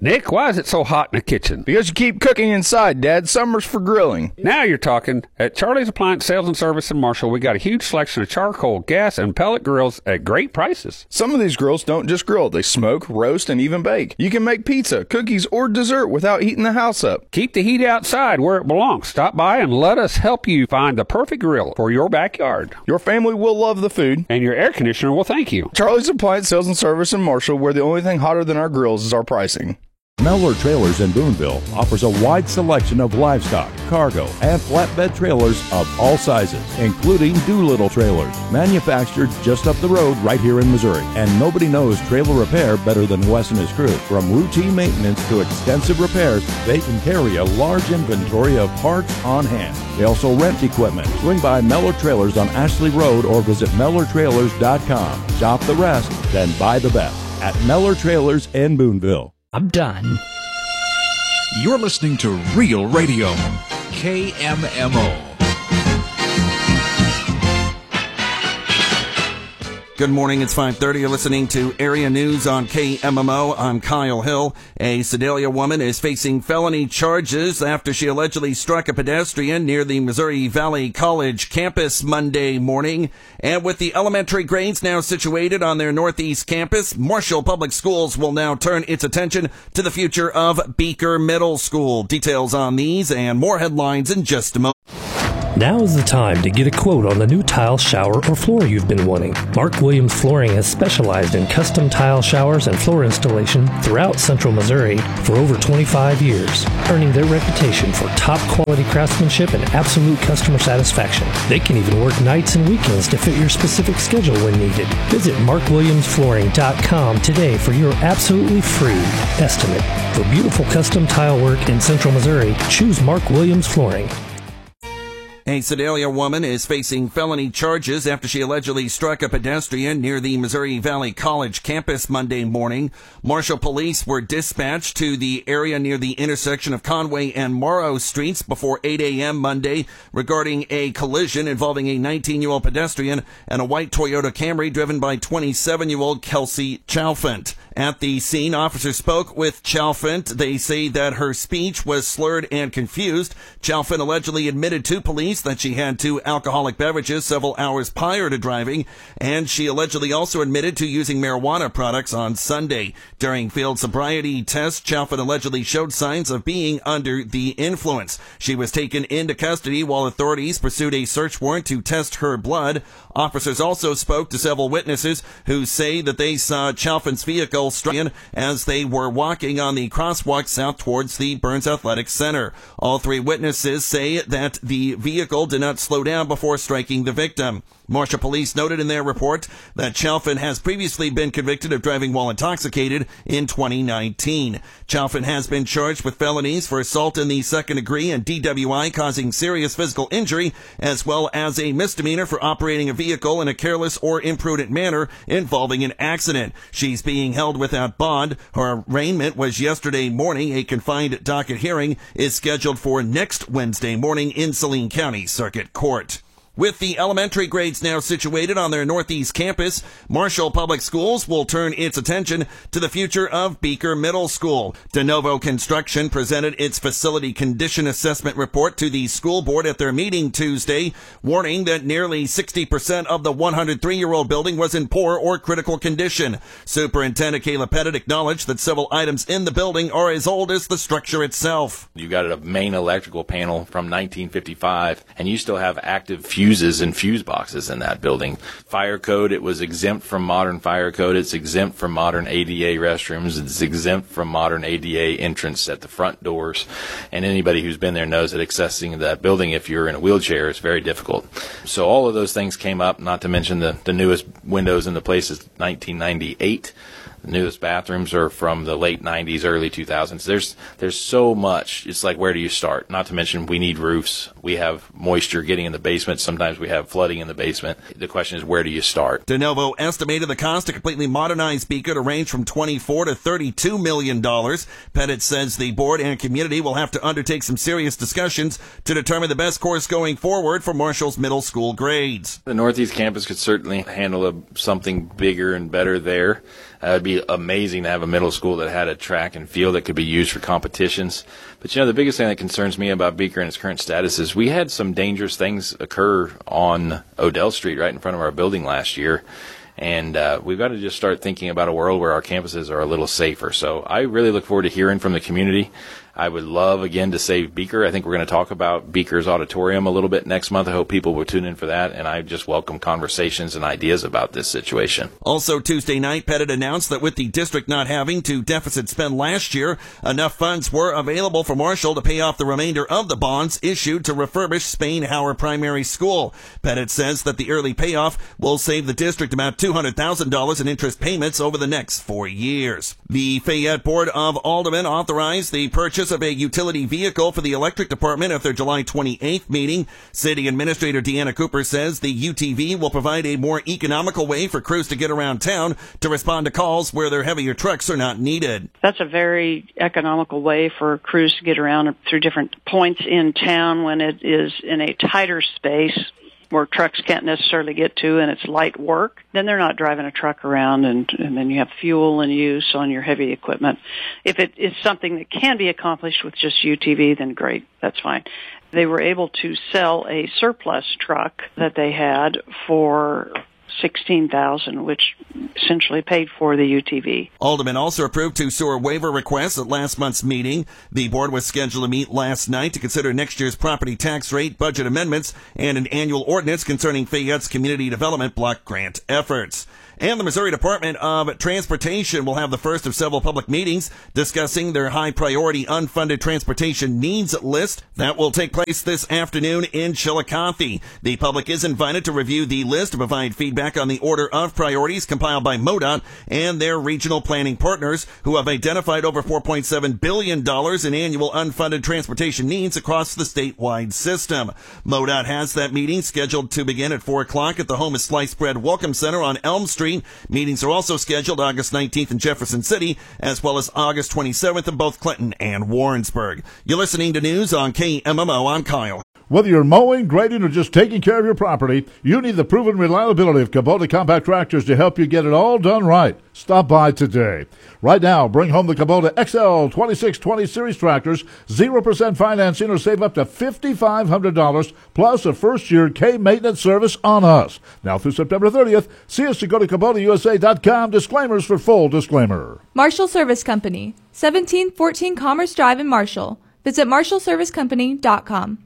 Nick, why is it so hot in the kitchen? Because you keep cooking inside, Dad. Summer's for grilling. Now you're talking. At Charlie's Appliance Sales and Service in Marshall, we got a huge selection of charcoal, gas, and pellet grills at great prices. Some of these grills don't just grill. They smoke, roast, and even bake. You can make pizza, cookies, or dessert without heating the house up. Keep the heat outside where it belongs. Stop by and let us help you find the perfect grill for your backyard. Your family will love the food. And your air conditioner will thank you. Charlie's Appliance Sales and Service in Marshall, where the only thing hotter than our grills is our pricing. Mellor Trailers in Boonville offers a wide selection of livestock, cargo, and flatbed trailers of all sizes, including Doolittle trailers, manufactured just up the road right here in Missouri. And nobody knows trailer repair better than Wes and his crew. From routine maintenance to extensive repairs, they can carry a large inventory of parts on hand. They also rent equipment. Swing by Mellor Trailers on Ashley Road or visit MellorTrailers.com. Shop the rest, then buy the best at Mellor Trailers in Boonville. I'm done. You're listening to Real Radio, KMMO. Good morning, it's 5:30. You're listening to Area News on KMMO. I'm Kyle Hill. A Sedalia woman is facing felony charges after she allegedly struck a pedestrian near the Missouri Valley College campus Monday morning. And with the elementary grades now situated on their northeast campus, Marshall Public Schools will now turn its attention to the future of Beaker Middle School. Details on these and more headlines in just a moment. Now is the time to get a quote on the new tile, shower, or floor you've been wanting. Mark Williams Flooring has specialized in custom tile showers and floor installation throughout central Missouri for over 25 years, earning their reputation for top quality craftsmanship and absolute customer satisfaction. They can even work nights and weekends to fit your specific schedule when needed. Visit markwilliamsflooring.com today for your absolutely free estimate. For beautiful custom tile work in central Missouri, choose Mark Williams Flooring. A Sedalia woman is facing felony charges after she allegedly struck a pedestrian near the Missouri Valley College campus Monday morning. Marshall police were dispatched to the area near the intersection of Conway and Morrow Streets before 8 a.m. Monday regarding a collision involving a 19-year-old pedestrian and a white Toyota Camry driven by 27-year-old Kelsey Chalfant. At the scene, officers spoke with Chalfant. They say that her speech was slurred and confused. Chalfant allegedly admitted to police that she had 2 alcoholic beverages several hours prior to driving, and she allegedly also admitted to using marijuana products on Sunday. During field sobriety tests, Chalfant allegedly showed signs of being under the influence. She was taken into custody while authorities pursued a search warrant to test her blood. Officers also spoke to several witnesses who say that they saw Chalfant's vehicle struck as they were walking on the crosswalk south towards the Burns Athletic Center. All 3 witnesses say that the vehicle did not slow down before striking the victim. Marshall police noted in their report that Chalfant has previously been convicted of driving while intoxicated in 2019. Chalfant has been charged with felonies for assault in the second degree and DWI causing serious physical injury, as well as a misdemeanor for operating a vehicle in a careless or imprudent manner involving an accident. She's being held without bond. Her arraignment was yesterday morning. A confined docket hearing is scheduled for next Wednesday morning in Saline County Circuit Court. With the elementary grades now situated on their northeast campus, Marshall Public Schools will turn its attention to the future of Beaker Middle School. De Novo Construction presented its facility condition assessment report to the school board at their meeting Tuesday, warning that nearly 60% of the 103-year-old building was in poor or critical condition. Superintendent Kayla Pettit acknowledged that several items in the building are as old as the structure itself. You got a main electrical panel from 1955, and you still have active fuses and fuse boxes in that building. Fire code, it was exempt from modern fire code. It's exempt from modern ADA restrooms. It's exempt from modern ADA entrance at the front doors. And anybody who's been there knows that accessing that building, if you're in a wheelchair, is very difficult. So all of those things came up, not to mention the newest windows in the place is 1998. The newest bathrooms are from the late 90s, early 2000s. There's so much. It's like, where do you start? Not to mention, we need roofs. We have moisture getting in the basement. Sometimes we have flooding in the basement. The question is, where do you start? De Novo estimated the cost to completely modernize Beaker to range from $24 to $32 million. Pettit says the board and community will have to undertake some serious discussions to determine the best course going forward for Marshall's middle school grades. The Northeast campus could certainly handle something bigger and better there. It would be amazing to have a middle school that had a track and field that could be used for competitions. But, the biggest thing that concerns me about Beaker and its current status is we had some dangerous things occur on Odell Street right in front of our building last year. And we've got to just start thinking about a world where our campuses are a little safer. So I really look forward to hearing from the community. I would love, again, to save Beaker. I think we're going to talk about Beaker's auditorium a little bit next month. I hope people will tune in for that, and I just welcome conversations and ideas about this situation. Also Tuesday night, Pettit announced that with the district not having to deficit spend last year, enough funds were available for Marshall to pay off the remainder of the bonds issued to refurbish Spain-Hauer Primary School. Pettit says that the early payoff will save the district about $200,000 in interest payments over the next 4 years. The Fayette Board of Aldermen authorized the purchase of a utility vehicle for the electric department at their July 28th meeting. City Administrator Deanna Cooper says the UTV will provide a more economical way for crews to get around town to respond to calls where their heavier trucks are not needed. That's a very economical way for crews to get around through different points in town when it is in a tighter space where trucks can't necessarily get to, and it's light work. Then they're not driving a truck around, and then you have fuel and use on your heavy equipment. If it is something that can be accomplished with just UTV, then great, that's fine. They were able to sell a surplus truck that they had for $16,000, which essentially paid for the UTV. Aldermen also approved 2 sewer waiver requests at last month's meeting. The board was scheduled to meet last night to consider next year's property tax rate, budget amendments, and an annual ordinance concerning Fayette's community development block grant efforts. And the Missouri Department of Transportation will have the first of several public meetings discussing their high-priority unfunded transportation needs list. That will take place this afternoon in Chillicothe. The public is invited to review the list to provide feedback on the order of priorities compiled by MoDOT and their regional planning partners, who have identified over $4.7 billion in annual unfunded transportation needs across the statewide system. MoDOT has that meeting scheduled to begin at 4 o'clock at the Home is Sliced Bread Welcome Center on Elm Street. Meetings are also scheduled August 19th in Jefferson City, as well as August 27th in both Clinton and Warrensburg. You're listening to news on KMMO. I'm Kyle. Whether you're mowing, grading, or just taking care of your property, you need the proven reliability of Kubota compact tractors to help you get it all done right. Stop by today. Right now, bring home the Kubota XL 2620 Series tractors, 0% financing, or save up to $5,500, plus a first-year K-maintenance service on us. Now through September 30th, see us to go to KubotaUSA.com. Disclaimers for full disclaimer. Marshall Service Company, 1714 Commerce Drive in Marshall. Visit MarshallServiceCompany.com.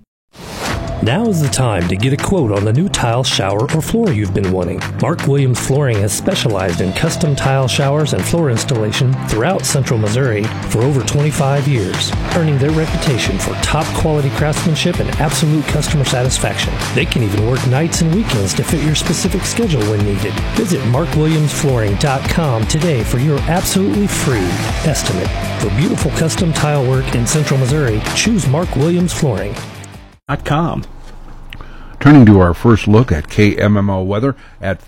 Now is the time to get a quote on the new tile, shower, or floor you've been wanting. Mark Williams Flooring has specialized in custom tile showers and floor installation throughout Central Missouri for over 25 years, earning their reputation for top-quality craftsmanship and absolute customer satisfaction. They can even work nights and weekends to fit your specific schedule when needed. Visit MarkWilliamsFlooring.com today for your absolutely free estimate. For beautiful custom tile work in Central Missouri, choose Mark Williams Flooring. Turning to our first look at KMMO weather at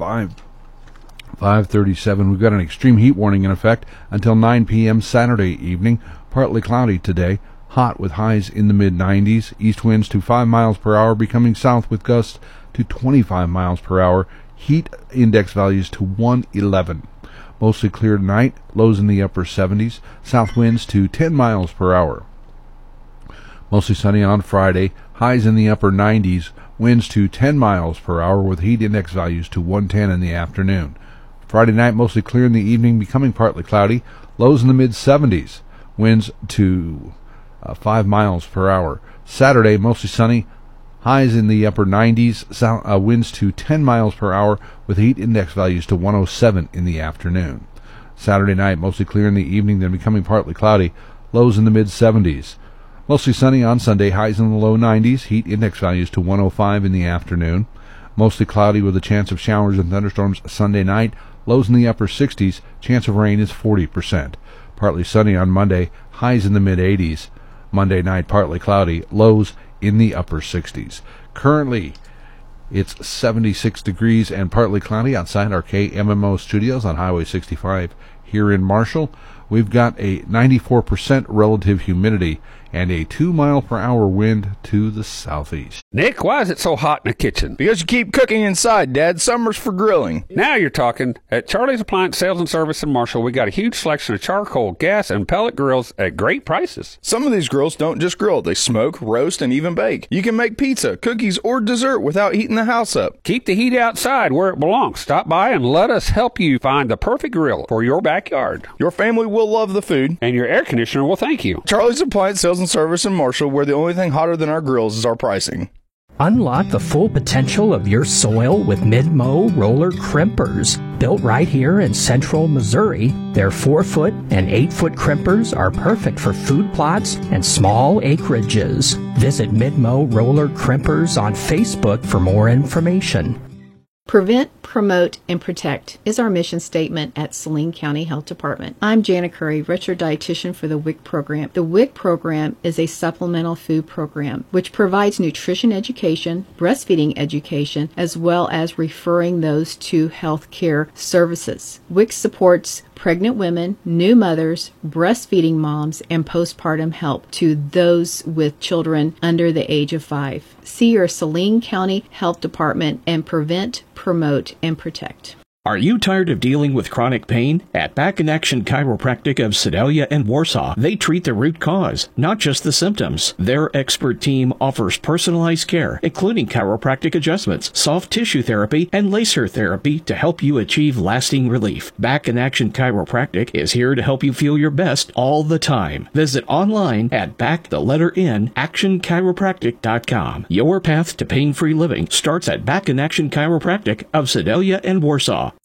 5:37. We've got an extreme heat warning in effect until 9 p.m. Saturday evening. Partly cloudy today. Hot with highs in the mid-90s. East winds to 5 miles per hour, becoming south with gusts to 25 miles per hour. Heat index values to 111. Mostly clear tonight. Lows in the upper 70s. South winds to 10 miles per hour. Mostly sunny on Friday. Highs in the upper 90s, winds to 10 miles per hour with heat index values to 110 in the afternoon. Friday night, mostly clear in the evening, becoming partly cloudy. Lows in the mid-70s, winds to 5 miles per hour. Saturday, mostly sunny, highs in the upper 90s, winds to 10 miles per hour with heat index values to 107 in the afternoon. Saturday night, mostly clear in the evening, then becoming partly cloudy. Lows in the mid-70s. Mostly sunny on Sunday, highs in the low 90s, heat index values to 105 in the afternoon. Mostly cloudy with a chance of showers and thunderstorms Sunday night, lows in the upper 60s, chance of rain is 40%. Partly sunny on Monday, highs in the mid-80s. Monday night, partly cloudy, lows in the upper 60s. Currently, it's 76 degrees and partly cloudy outside our KMMO studios on Highway 65 here in Marshall. We've got a 94% relative humidity and a 2-mile-per-hour wind to the southeast. Nick, why is it so hot in the kitchen? Because you keep cooking inside, Dad. Summer's for grilling. Now you're talking. At Charlie's Appliance Sales and Service in Marshall, we got a huge selection of charcoal, gas, and pellet grills at great prices. Some of these grills don't just grill. They smoke, roast, and even bake. You can make pizza, cookies, or dessert without heating the house up. Keep the heat outside where it belongs. Stop by and let us help you find the perfect grill for your backyard. Your family will love the food. And your air conditioner will thank you. Charlie's Appliance Sales and Service in Marshall, where the only thing hotter than our grills is our pricing. Unlock the full potential of your soil with Mid-Mow roller crimpers. Built right here in central Missouri, their 4-foot and 8-foot crimpers are perfect for food plots and small acreages. Visit Mid-Mow roller crimpers on Facebook for more information. Prevent, promote, and protect is our mission statement at Saline County Health Department. I'm Jana Curry, registered dietitian for the WIC program. The WIC program is a supplemental food program which provides nutrition education, breastfeeding education, as well as referring those to health care services. WIC supports pregnant women, new mothers, breastfeeding moms, and postpartum help to those with children under the age of 5. See your Saline County Health Department and prevent, promote, and protect. Are you tired of dealing with chronic pain? At Back in Action Chiropractic of Sedalia and Warsaw, they treat the root cause, not just the symptoms. Their expert team offers personalized care, including chiropractic adjustments, soft tissue therapy, and laser therapy to help you achieve lasting relief. Back in Action Chiropractic is here to help you feel your best all the time. Visit online at actionchiropractic.com. Your path to pain-free living starts at Back in Action Chiropractic of Sedalia and Warsaw.